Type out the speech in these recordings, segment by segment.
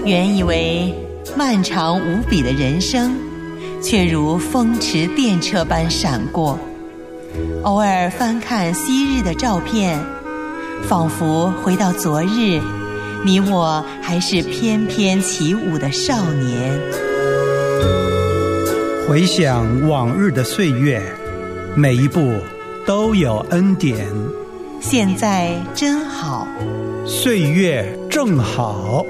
原以为漫长无比的人生，却如风驰电掣般闪过。偶尔翻看昔日的照片，仿佛回到昨日，你我还是翩翩起舞的少年。 回想往日的岁月，每一步都有恩典。 现在真好， 岁月正好。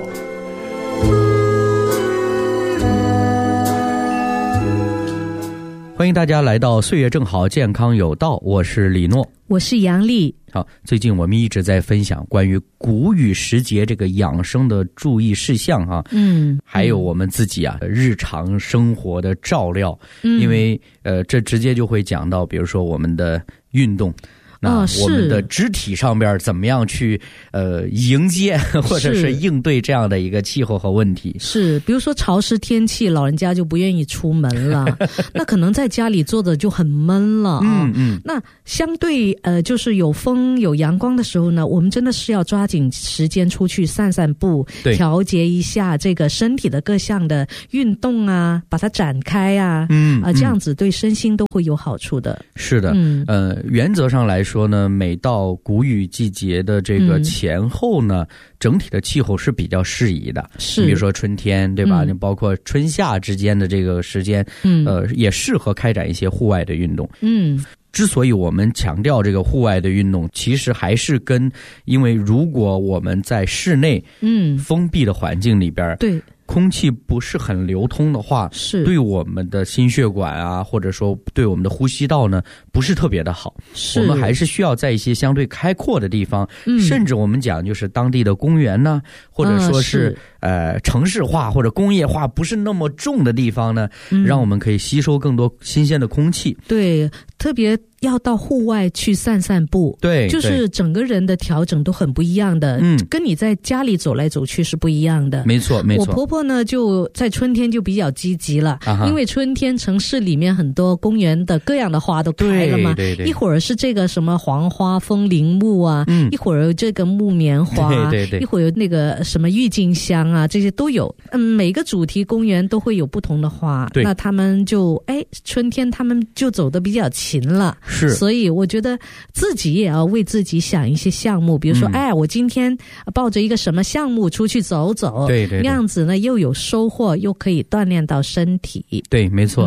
欢迎大家来到岁月正好健康有道，我是李诺， 我是杨丽。 好，最近我们一直在分享关于谷雨时节这个养生的注意事项哈，还有我们自己日常生活的照料，因为这直接就会讲到，比如说我们的运动。那我们的肢体上边怎么样去迎接或者是应对这样的一个气候和问题？ 是，比如说潮湿天气，老人家就不愿意出门了，那可能在家里坐着就很闷了那相对就是有风有阳光的时候呢，我们真的是要抓紧时间出去散散步，调节一下这个身体的各项的运动啊，把它展开啊，这样子对身心都会有好处的。 是的，原则上来说呢，每到谷雨季节的这个前后呢，整体的气候是比较适宜的。是，比如说春天，对吧？包括春夏之间的这个时间，也适合开展一些户外的运动。之所以我们强调这个户外的运动，其实还是因为如果我们在室内封闭的环境里边，对，空气不是很流通的话，是对我们的心血管啊，或者说对我们的呼吸道呢，不是特别的好。我们还是需要在一些相对开阔的地方，甚至我们讲就是当地的公园呢，或者说是城市化或者工业化不是那么重的地方呢，让我们可以吸收更多新鲜的空气。 对，特别要到户外去散散步，对，就是整个人的调整都很不一样的，跟你在家里走来走去是不一样的。没错没错。我婆婆呢就在春天就比较积极了，因为春天城市里面很多公园的各样的花都开了嘛，对，一会儿是这个什么黄花风铃木啊，一会儿这个木棉花，对，一会儿有那个什么郁金香啊，这些都有。每个主题公园都会有不同的花，那他们就春天他们就走得比较勤了。是，所以我觉得自己也要为自己想一些项目，比如说我今天抱着一个什么项目出去走走，对，那样子呢又有收获，又可以锻炼到身体。对，没错。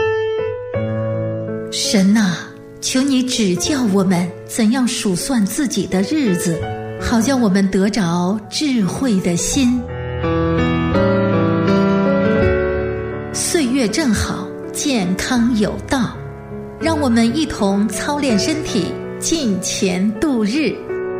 神啊，求你指教我们怎样数算自己的日子，好叫我们得着智慧的心。岁月正好，健康有道，让我们一同操练身体，尽前度日。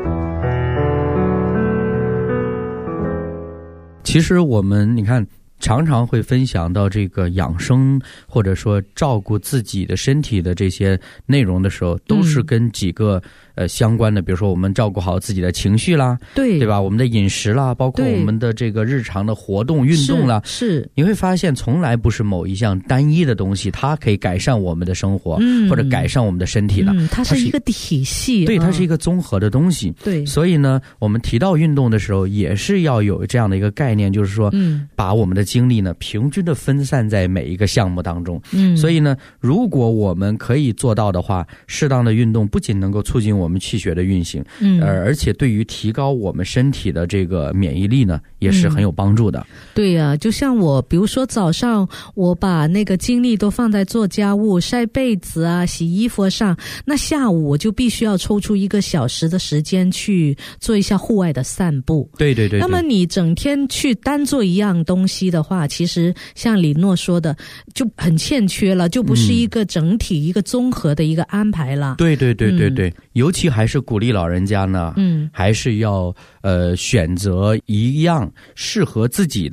其实我们你看常常会分享到这个养生或者说照顾自己的身体的这些内容的时候，都是跟几个相关的，比如说我们照顾好自己的情绪啦，对吧？我们的饮食啦，包括我们的这个日常的活动运动啦，是你会发现从来不是某一项单一的东西它可以改善我们的生活，或者改善我们的身体的， 它是一个体系， 对，它是一个综合的东西。对，所以呢我们提到运动的时候也是要有这样的一个概念，就是说把我们的精力呢平均的分散在每一个项目当中。所以呢如果我们可以做到的话，适当的运动不仅能够促进我们气血的运行，而且对于提高我们身体的这个免疫力呢也是很有帮助的。 对啊，就像我比如说早上我把那个精力都放在做家务晒被子啊洗衣服上，那下午我就必须要抽出1个小时的时间去做一下户外的散步。对对 对。那么你整天去单做一样东西的话，其实像李诺说的就很欠缺了，就不是一个整体一个综合的一个安排了。对对对对对，尤其还是鼓励老人家呢还是要选择一样适合自己的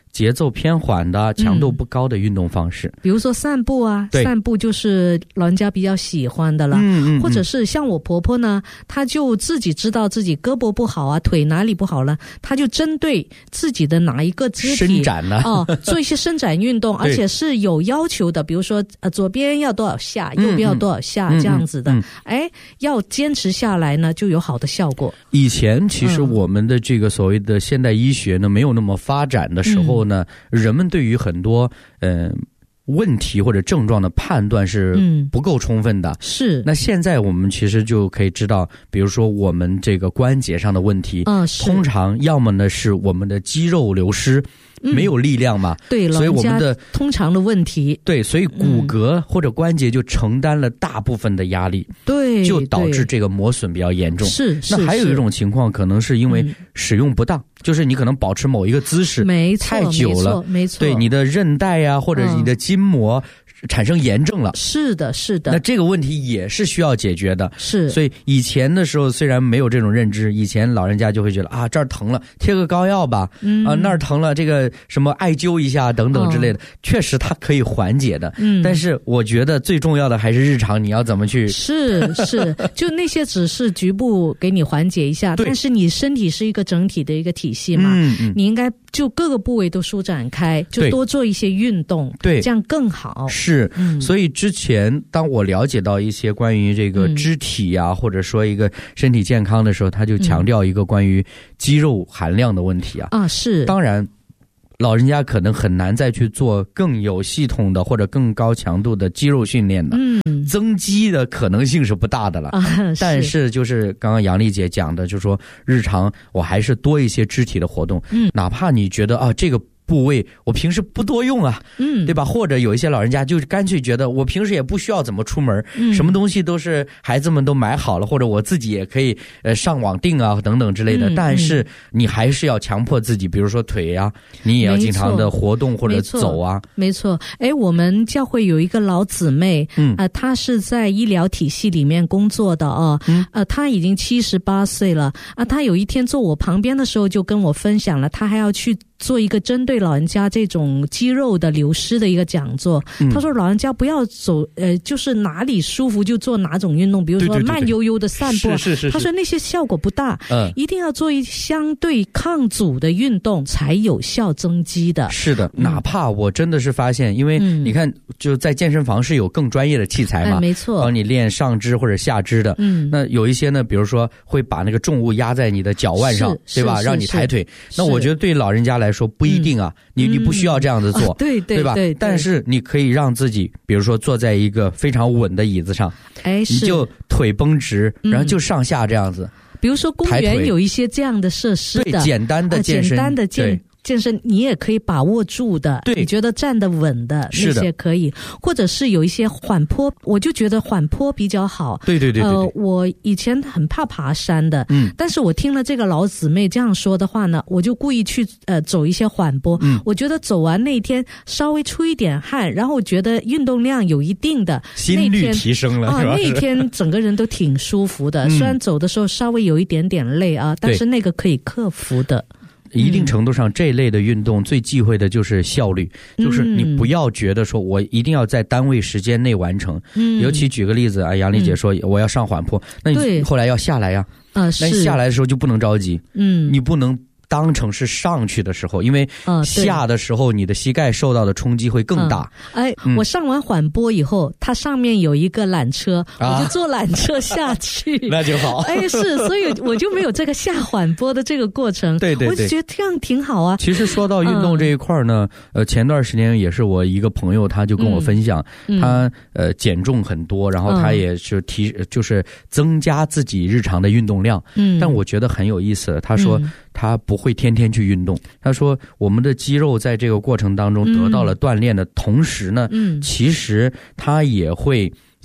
节奏偏缓的、强度不高的运动方式， 比如说散步啊，散步就是老人家比较喜欢的了。或者是像我婆婆呢，她就自己知道自己胳膊不好啊，腿哪里不好了，她就针对自己的哪一个肢体伸展呢， 做一些伸展运动，而且是有要求的，比如说左边要多少下，右边要多少下，这样子的。要坚持下来呢，就有好的效果。 以前其实我们的这个所谓的现代医学呢，没有那么发展的时候呢，人们对于很多问题或者症状的判断是不够充分的。 是。 那现在我们其实就可以知道，比如说我们这个关节上的问题，通常要么呢是我们的肌肉流失，没有力量嘛， 对， 所以我们的通常的问题， 对，所以骨骼或者关节就承担了大部分的压力， 对， 就导致这个磨损比较严重。 是。 那还有一种情况，可能是因为使用不当，就是你可能保持某一个姿势太久了， 没错， 对你的韧带啊，或者你的筋膜产生炎症了。 是的，是的。 那这个问题也是需要解决的。 是。 所以以前的时候虽然没有这种认知，以前老人家就会觉得啊，这儿疼了贴个膏药吧，那儿疼了这个什么艾灸一下等等之类的，确实它可以缓解的。但是我觉得最重要的还是日常你要怎么去。 是，就那些只是局部给你缓解一下，但是你身体是一个整体的一个体系嘛，你应该就各个部位都舒展开，就多做一些运动，对，这样更好。 是。所以之前当我了解到一些关于这个肢体啊，或者说一个身体健康的时候，他就强调一个关于肌肉含量的问题啊。 是。 当然老人家可能很难再去做更有系统的或者更高强度的肌肉训练的，增肌的可能性是不大的了。但是就是刚刚杨丽姐讲的，就是说日常我还是多一些肢体的活动，哪怕你觉得这个部位我平时不多用啊，对吧？或者有一些老人家就干脆觉得我平时也不需要怎么出门，什么东西都是孩子们都买好了，或者我自己也可以上网订啊等等之类的。但是你还是要强迫自己，比如说腿啊，你也要经常的活动或者走啊。 没错。我们教会有一个老姊妹，她是在医疗体系里面工作的她已经78岁了她有一天坐我旁边的时候就跟我分享了，她还要去做一个针对老人家这种肌肉的流失的一个讲座。他说老人家不要走就是哪里舒服就做哪种运动，比如说慢悠悠的散步，他说那些效果不大，一定要做一相对抗阻的运动才有效增肌的。 是的，哪怕我真的是发现，因为你看就在健身房是有更专业的器材嘛， 没错， 帮你练上肢或者下肢的。那有一些呢，比如说会把那个重物压在你的脚腕上，对吧？让你抬腿。那我觉得对老人家来说不一定啊，你不需要这样子做，对吧？但是你可以让自己，比如说坐在一个非常稳的椅子上，你就腿绷直，然后就上下这样子。 比如说公园有一些这样的设施的， 对，简单的健身， 健身你也可以把握住的，你觉得站得稳的那些可以，或者是有一些缓坡，我就觉得缓坡比较好。 对。 我以前很怕爬山的，但是我听了这个老姊妹这样说的话呢，我就故意去走一些缓坡。我觉得走完那天稍微出一点汗，然后我觉得运动量有一定的， 心率提升了， 那天整个人都挺舒服的。虽然走的时候稍微有一点点累但是那个可以克服的。 一定程度上这类的运动最忌讳的就是效率，就是你不要觉得说我一定要在单位时间内完成。尤其举个例子杨丽姐说我要上缓坡，那你后来要下来呀，那你下来的时候就不能着急，你不能当成是上去的时候，因为下的时候你的膝盖受到的冲击会更大。 我上完缓坡以后，它上面有一个缆车，我就坐缆车下去。 那就好。 所以我就没有这个下缓坡的这个过程。 对， 我就觉得这样挺好啊。 其实说到运动这一块呢，前段时间也是我一个朋友，他就跟我分享，他减重很多，然后他也是就是增加自己日常的运动量。但我觉得很有意思的，他说他不会天天去运动，他说我们的肌肉在这个过程当中得到了锻炼的同时呢，其实他也会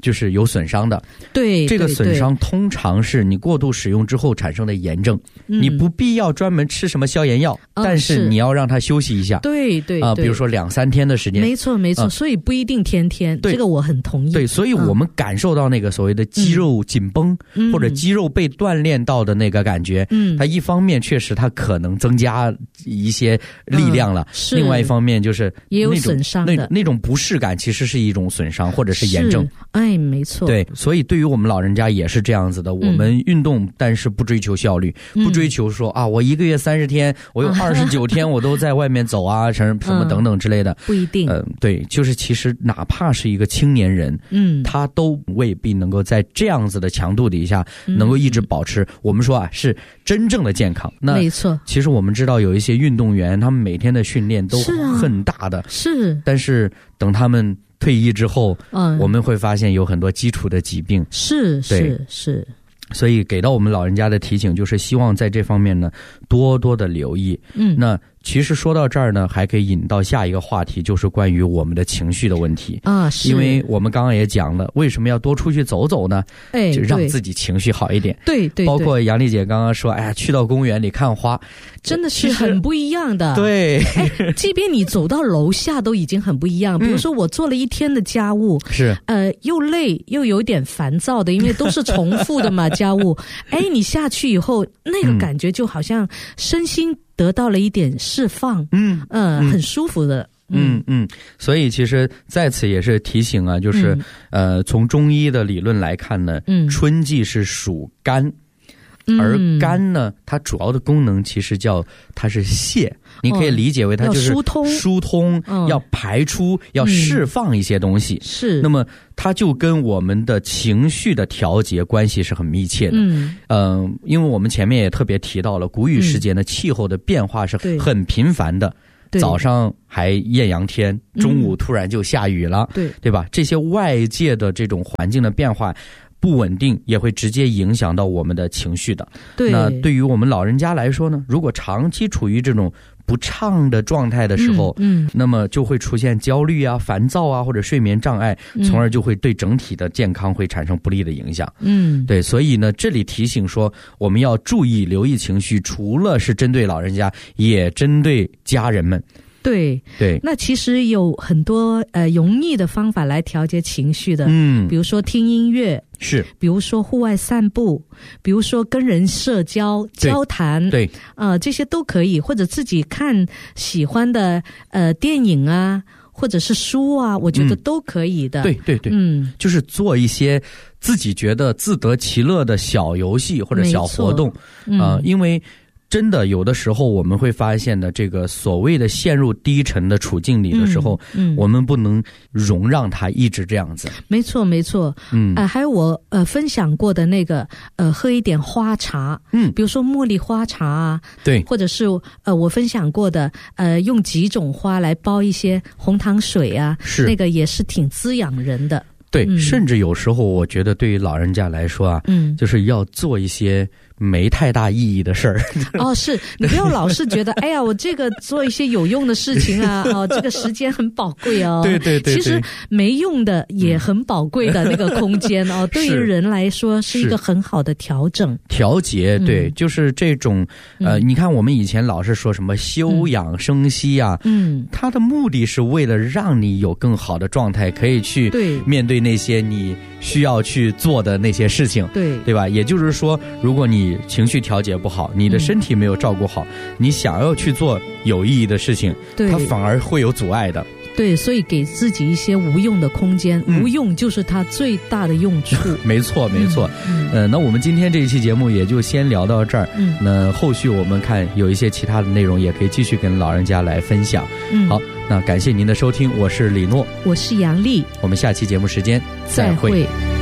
就是有损伤的。 对， 这个损伤通常是你过度使用之后产生的炎症，你不必要专门吃什么消炎药，但是你要让它休息一下。 对对啊， 比如说2-3天的时间。 没错没错，所以不一定天天，这个我很同意。 对，所以我们感受到那个所谓的肌肉紧绷，或者肌肉被锻炼到的那个感觉，它一方面确实它可能增加一些力量了，另外一方面就是也有损伤的那种不适感，其实是一种损伤或者是炎症。 哎，没错。 对，所以对于我们老人家也是这样子的，我们运动但是不追求效率，不追求说啊我1个月30天，我有29天我都在外面走啊什么等等之类的， 不一定。 对，就是其实哪怕是一个青年人，他都未必能够在这样子的强度底下能够一直保持我们说啊是真正的健康。那没错， 其实我们知道有一些运动员他们每天的训练都很大的， 是， 但是等他们退役之后，我们会发现有很多基础的疾病。 是， 所以给到我们老人家的提醒就是希望在这方面呢多多的留意。那其实说到这儿呢，还可以引到下一个话题，就是关于我们的情绪的问题啊。是， 因为我们刚刚也讲了，为什么要多出去走走呢？就让自己情绪好一点。 对， 包括杨丽姐刚刚说，哎呀，去到公园里看花， 真的是很不一样的。 对， 即便你走到楼下都已经很不一样。比如说我做了一天的家务， 是又累又有点烦躁的，因为都是重复的嘛家务。你下去以后，那个感觉就好像身心得到了一点释放，很舒服的。 所以其实在此也是提醒啊，就是从中医的理论来看呢，春季是属肝。而肝呢，它主要的功能其实它是泻，你可以理解为它就是疏通，要排出，要释放一些东西。 是， 那么它就跟我们的情绪的调节关系是很密切的。因为我们前面也特别提到了，谷雨时节呢，气候的变化是很频繁的。早上还艳阳天，中午突然就下雨了，对吧？这些外界的这种环境的变化不稳定，也会直接影响到我们的情绪的。那对于我们老人家来说呢，如果长期处于这种不畅的状态的时候，那么就会出现焦虑啊、烦躁啊，或者睡眠障碍，从而就会对整体的健康会产生不利的影响。对，所以呢，这里提醒说，我们要注意留意情绪，除了是针对老人家，也针对家人们。 对，那其实有很多容易的方法来调节情绪的，比如说听音乐， 是， 比如说户外散步，比如说跟人社交交谈， 对， 这些都可以，或者自己看喜欢的电影啊，或者是书啊，我觉得都可以的。 对，就是做一些自己觉得自得其乐的小游戏或者小活动，因为真的有的时候我们会发现的，这个所谓的陷入低沉的处境里的时候，我们不能容让它一直这样子。 没错，还有我分享过的那个喝一点花茶，比如说茉莉花茶啊， 对， 或者是我分享过的用几种花来煲一些红糖水啊， 是，那个也是挺滋养人的。 对，甚至有时候我觉得对于老人家来说啊，就是要做一些没太大意义的事儿。 是，你不要老是觉得哎呀，我这个做一些有用的事情啊，这个时间很宝贵哦。 对， 其实没用的也很宝贵的那个空间对于人来说是一个很好的调节。对，就是这种你看我们以前老是说什么休养生息啊，它的目的是为了让你有更好的状态，可以去面对那些你需要去做的那些事情，对吧？也就是说，如果你情绪调节不好，你的身体没有照顾好，你想要去做有意义的事情，它反而会有阻碍的。 对，所以给自己一些无用的空间，无用就是它最大的用处。 没错。那我们今天这一期节目也就先聊到这儿。那后续我们看有一些其他的内容，也可以继续跟老人家来分享。好，那感谢您的收听，我是李诺， 我是杨丽， 我们下期节目时间再会。